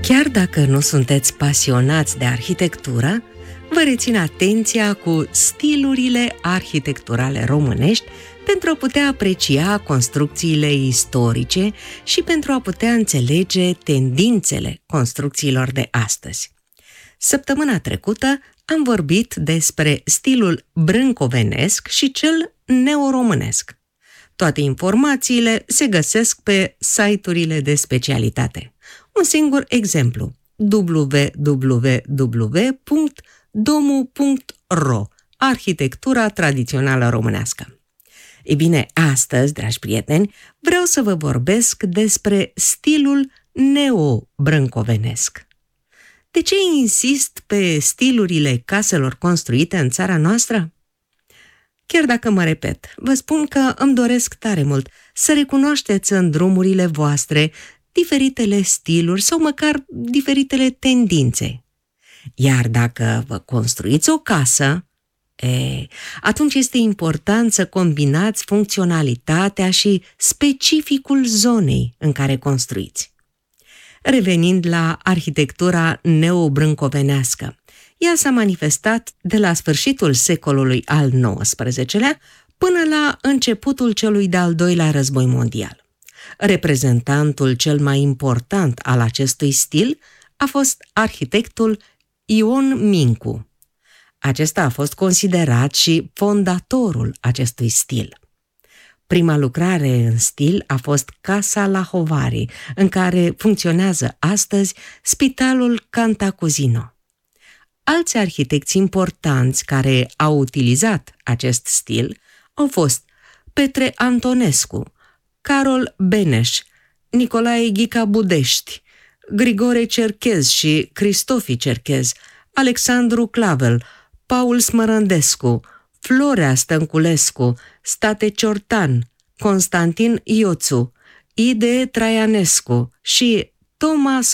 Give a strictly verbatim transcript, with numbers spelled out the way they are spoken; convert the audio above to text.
Chiar dacă nu sunteți pasionați de arhitectură, vă rețin atenția cu stilurile arhitecturale românești pentru a putea aprecia construcțiile istorice și pentru a putea înțelege tendințele construcțiilor de astăzi. Săptămâna trecută am vorbit despre stilul brâncovenesc și cel neoromânesc. Toate informațiile se găsesc pe site-urile de specialitate. Un singur exemplu: w w w punct domu punct ro, arhitectura tradițională românească. Ei bine, astăzi, dragi prieteni, vreau să vă vorbesc despre stilul neo-brâncovenesc. De ce insist pe stilurile caselor construite în țara noastră? Chiar dacă mă repet, vă spun că îmi doresc tare mult să recunoașteți în drumurile voastre diferitele stiluri sau măcar diferitele tendințe. Iar dacă vă construiți o casă, e, atunci este important să combinați funcționalitatea și specificul zonei în care construiți. Revenind la arhitectura neobrâncovenească, ea s-a manifestat de la sfârșitul secolului al nouăsprezecelea până la începutul celui de-al doilea război mondial. Reprezentantul cel mai important al acestui stil a fost arhitectul Ion Mincu. Acesta a fost considerat și fondatorul acestui stil. Prima lucrare în stil a fost Casa la Hovari, în care funcționează astăzi Spitalul Cantacuzino. Alți arhitecți importanți care au utilizat acest stil au fost Petre Antonescu, Carol Beneș, Nicolae Ghica Budești, Grigore Cerchez și Cristofi Cerchez, Alexandru Clavel, Paul Smărândescu, Florea Stănculescu, State Ciortan, Constantin Ioțu, Idee Traianescu și Thomas